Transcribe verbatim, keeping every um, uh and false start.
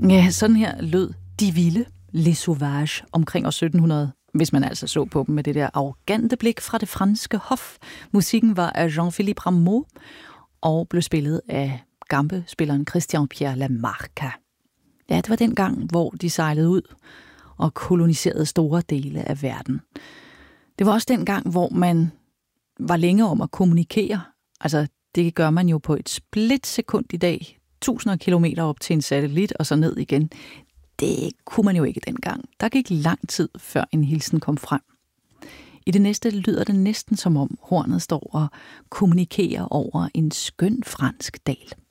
Ja, sådan her lød De Vilde, Les Sauvages, omkring år sytten hundrede, hvis man altså så på dem med det der arrogante blik fra det franske hof. Musikken var af Jean-Philippe Rameau og blev spillet af gambespilleren Christian-Pierre Lamarca. Ja, det var den gang, hvor de sejlede ud og koloniserede store dele af verden. Det var også den gang, hvor man var længe om at kommunikere. Altså, det gør man jo på et splitsekund i dag. Tusinder af kilometer op til en satellit og så ned igen. Det kunne man jo ikke dengang. Der gik lang tid, før en hilsen kom frem. I det næste lyder det næsten som om hornet står og kommunikerer over en skøn fransk dal.